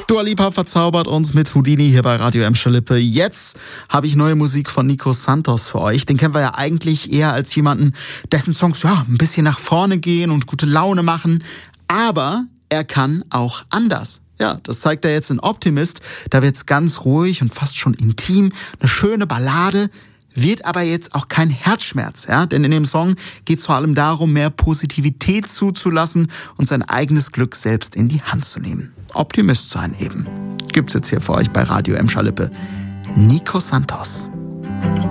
Dua Lipa verzaubert uns mit Houdini hier bei Radio Emscher-Lippe. Jetzt habe ich neue Musik von Nico Santos für euch. Den kennen wir ja eigentlich eher als jemanden, dessen Songs ein bisschen nach vorne gehen und gute Laune machen. Aber er kann auch anders. Ja, das zeigt er jetzt in Optimist. Da wird's ganz ruhig und fast schon intim. Eine schöne Ballade. Wird aber jetzt auch kein Herzschmerz, ja? Denn in dem Song geht es vor allem darum, mehr Positivität zuzulassen und sein eigenes Glück selbst in die Hand zu nehmen. Optimist sein eben. Gibt's jetzt hier für euch bei Radio Emscher-Lippe. Nico Santos.